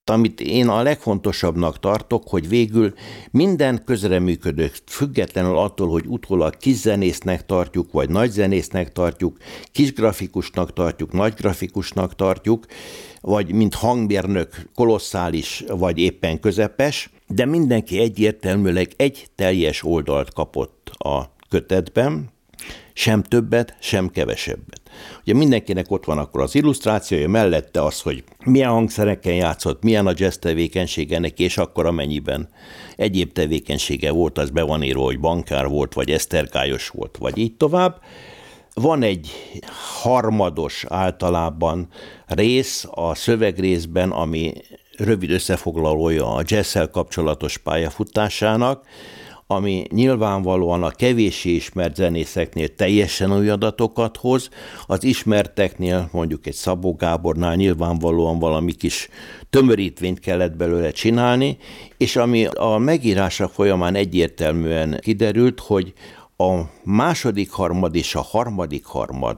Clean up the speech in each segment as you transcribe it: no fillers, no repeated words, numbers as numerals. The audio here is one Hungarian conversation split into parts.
Amit én a legfontosabbnak tartok, hogy végül minden közreműködő, függetlenül attól, hogy utólag kis zenésznek tartjuk, vagy nagy zenésznek tartjuk, kis grafikusnak tartjuk, nagy grafikusnak tartjuk, vagy mint hangmérnök kolosszális, vagy éppen közepes, de mindenki egyértelműleg egy teljes oldalt kapott a kötetben, sem többet, sem kevesebbet. Ugye mindenkinek ott van akkor az illusztrációja, mellette az, hogy milyen hangszerekkel játszott, milyen a jazz tevékenysége neki, és akkor amennyiben egyéb tevékenysége volt, az be van írva, hogy bankár volt, vagy esztergályos volt, vagy így tovább. Van egy harmados általában rész a szövegrészben, ami rövid összefoglalója a jazzel kapcsolatos pályafutásának, ami nyilvánvalóan a kevéssé ismert zenészeknél teljesen új adatokat hoz, az ismerteknél, mondjuk egy Szabó Gábornál nyilvánvalóan valami kis tömörítvényt kellett belőle csinálni, és ami a megírása folyamán egyértelműen kiderült, hogy a második harmad és a harmadik harmad,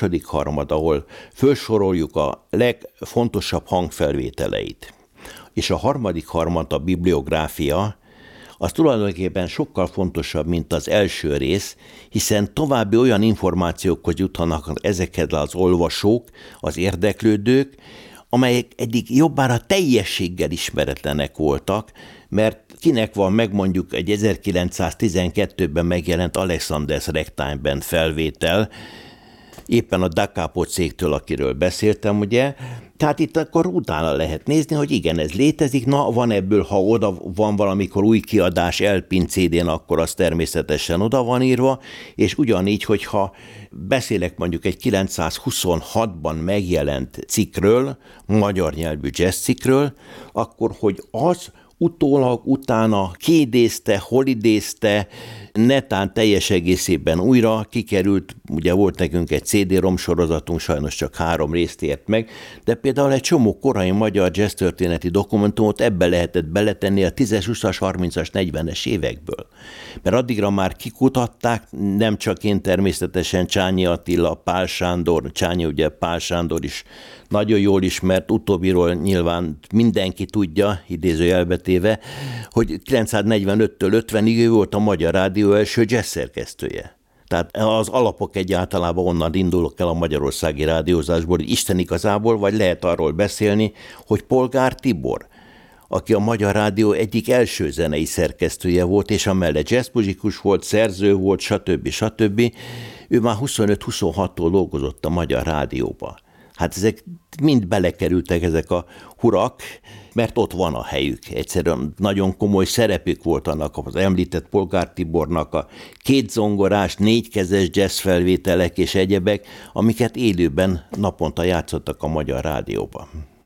ahol felsoroljuk a legfontosabb hangfelvételeit, és a harmadik harmad a bibliográfia, az tulajdonképpen sokkal fontosabb, mint az első rész, hiszen további olyan információkhoz juthatnak ezeket az olvasók, az érdeklődők, amelyek eddig jobbára teljességgel ismeretlenek voltak, mert kinek van meg mondjuk egy 1912-ben megjelent Alexander's Ragtime-ben felvétel, éppen a Da Capo cégtől, akiről beszéltem, ugye. Tehát itt akkor utána lehet nézni, hogy igen, ez létezik, na van ebből, ha oda van valamikor új kiadás Elpin CD-n, akkor az természetesen oda van írva, és ugyanígy, hogyha beszélek mondjuk egy 926-ban megjelent cikkről, magyar nyelvű jazz cikkről, akkor hogy az utólag, utána kiidézte, hol idézte, netán teljes egészében újra kikerült, ugye volt nekünk egy CD-rom sorozatunk, sajnos csak 3 részt ért meg, de például egy csomó korai magyar jazz történeti dokumentumot ebbe lehetett beletenni a 10-es, 20-as, 30-as, 40-es évekből. Mert addigra már kikutatták, nem csak én természetesen, Csányi Attila, Pál Sándor, Csányi ugye Pál Sándor is nagyon jól ismert, utóbbiról nyilván mindenki tudja, idézőjelbe téve, hogy 945-től 50-ig ő volt a Magyar Rádió első jazz szerkesztője. Tehát az alapok egyáltalában onnan indulok el a magyarországi rádiózásból, hogy Isten igazából, vagy lehet arról beszélni, hogy Polgár Tibor, aki a Magyar Rádió egyik első zenei szerkesztője volt, és amellett jazzmuzikus volt, szerző volt, stb. Ő már 25-26-tól dolgozott a Magyar Rádióba. Hát ezek mind belekerültek, ezek a hurak, mert ott van a helyük. Egyszerűen nagyon komoly szerepük volt annak az említett Polgár Tibornak a 2 zongorás, 4 kezes jazz felvételek és egyebek, amiket élőben naponta játszottak a Magyar Rádióban.